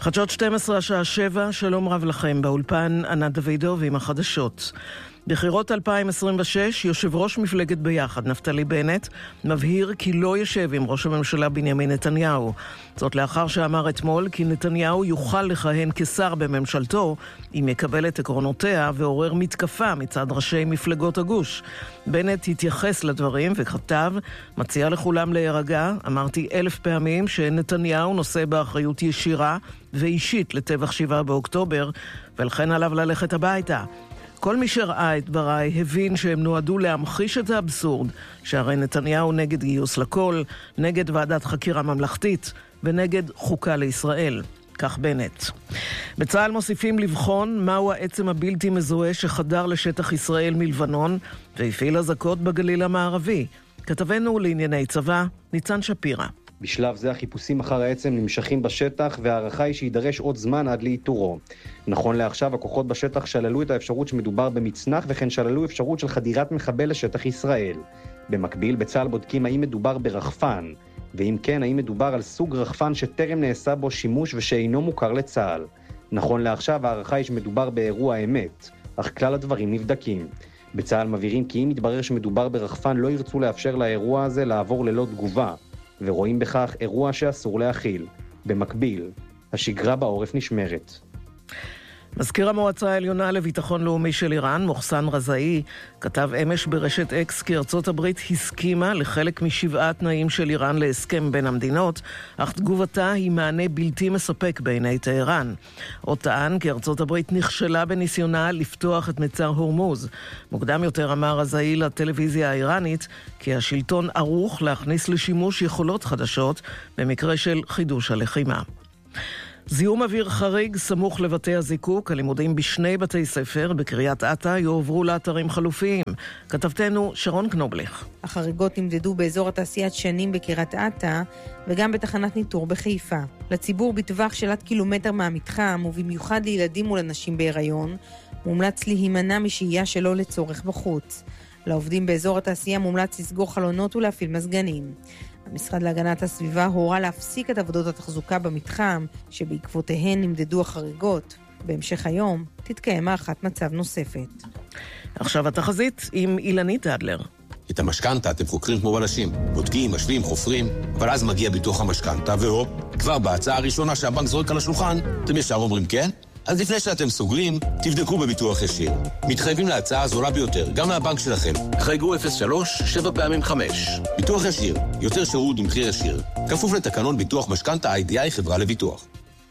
חדשות 12 השעה 7, שלום רב לכם, באולפן ענת דוידוב עם החדשות. בחירות 2026, יושב ראש מפלגת ביחד, נפתלי בנט, מבהיר כי לא ישב עם ראש הממשלה בנימין נתניהו. זאת לאחר שאמר אתמול כי נתניהו יוכל לכהן כשר בממשלתו, אם יקבל את עקרונותיה ועורר מתקפה מצד ראשי מפלגות הגוש. בנט התייחס לדברים וכתב, מציע לכולם להירגע, אמרתי 1000 פעמים שנתניהו נושא באחריות ישירה ואישית לטבח 7 באוקטובר, ולכן עליו ללכת הביתה. כל מי שראה את דבריי הבין שהם נועדו להמחיש את האבסורד, שהרי נתניהו נגד גיוס לכל, נגד ועדת חקירה ממלכתית ונגד חוקה לישראל. כך בנט. בצה"ל מוסיפים לבחון מהו העצם הבלתי מזוהה שחדר לשטח ישראל מלבנון והפעיל אזעקות בגליל המערבי. כתבנו לענייני צבא, ניצן שפירא. בשלב זה החיפושים אחר העצם נמשכים בשטח, והערכה היא שידרש עוד זמן עד לאיתורו. נכון לעכשיו, הכוחות בשטח שללו את האפשרות שמדובר במצנח, וכן שללו אפשרות של חדירת מחבל לשטח ישראל. במקביל, בצה"ל בודקים האם מדובר ברחפן, ואם כן, האם מדובר על סוג רחפן שטרם נעשה בו שימוש ושאינו מוכר לצה"ל. נכון לעכשיו, הערכה היא שמדובר באירוע אמת, אך כלל הדברים נבדקים. בצה"ל מבהירים כי אם מתברר שמדובר ברחפן, לא ירצו לאפשר לאירוע הזה לעבור ללא תגובה. ורואים בכך אירוע שאסור להכיל. במקביל, השגרה בעורף נשמרת. מזכיר המועצה העליונה לביטחון לאומי של איראן, מוחסן רזאי, כתב אמש ברשת אקס כי ארצות הברית הסכימה לחלק משבעה תנאים של איראן להסכם בין המדינות, אך תגובתה היא מענה בלתי מספק בעיני טהרן. עוד טען כי ארצות הברית נכשלה בניסיונה לפתוח את מצר הורמוז. מוקדם יותר אמר רזאי לטלוויזיה האיראנית כי השלטון ערוך להכניס לשימוש יכולות חדשות במקרה של חידוש הלחימה. זיהום אוויר חריג סמוך לבתי הזיקוק, הלימודים בשני בתי ספר בקריית אתא יועברו לאתרים חלופיים. כתבתנו שרון קנובליך. החריגות נמדדו באזור התעשיית שנים בקריית אתא וגם בתחנת ניטור בחיפה. לציבור בטווח של עד קילומטר מהמתחם ובמיוחד לילדים ולנשים בהיריון מומלץ להימנע משהייה שלא לצורך בחוץ. לעובדים באזור התעשייה מומלץ לסגור חלונות ולהפעיל מזגנים. המשרד להגנת הסביבה הורה להפסיק את עבודות התחזוקה במתחם, שבעקבותיהן נמדדו החריגות. בהמשך היום תתקיים הערכת מצב נוספת. עכשיו התחזית עם אילנית אדלר. את המשכנתה אתם חוקרים כמו בלשים, בודקים, משווים, חופרים, אבל אז מגיע ביטוח המשכנתה, והופ, כבר בהצעה הראשונה שהבנק זורק על השולחן, אתם ישר אומרים כן? אז לפני שאתם סוגרים, תבדקו בביטוח ישיר. מתחייבים להצעה הזולה ביותר, גם מהבנק שלכם. חייגו 03 7 פעמים 5. ביטוח ישיר, יותר שירות במחיר ישיר. כפוף לתקנון ביטוח משכנתה IDI חברה לביטוח.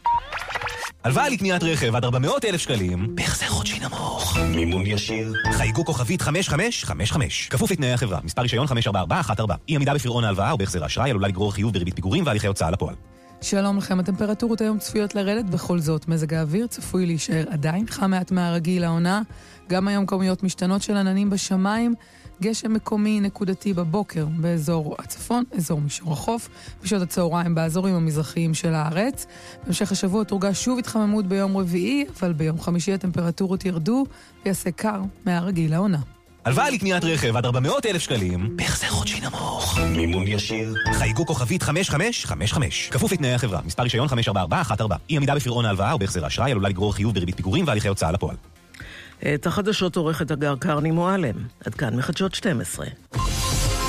הלוואה לקניית רכב עד 400,000 שקלים, בהחזר חודשי נמוך. מימון ישיר. חייגו כוכבית 5555. כפוף לתנאי החברה. מספר רישיון 544114. אי עמידה בפירעון ההלוואה או בהחזר האשראי עלולה לגרור חיוב בריבית פיגורים והליכי הוצאה לפועל. שלום לכם, הטמפרטורות היום צפויות לרדת, בכל זאת מזג האוויר צפוי להישאר עדיין חם מעט מהרגיל לעונה, גם היום כמויות משתנות של עננים בשמיים, גשם מקומי נקודתי בבוקר באזור הצפון, אזור מישור החוף, בשעות הצהריים באזורים המזרחיים של הארץ. בהמשך השבוע תורגש שוב התחממות ביום רביעי, אבל ביום חמישי הטמפרטורות ירדו ויעשה קר מהרגיל לעונה. הלוואה לקניית רכב עד 400,000 שקלים, בהחזר חודשי נמוך. מימון ישיר. חייגו כוכבית 5555. כפוף לתנאי החברה. מספר רישיון 544114. אי עמידה בפירעון ההלוואה או בהחזר האשראי עלולה לגרור חיוב בריבית פיגורים והליכי הוצאה לפועל. את החדשות עורכת הגר קרני מועלם. עד כאן מחדשות 12.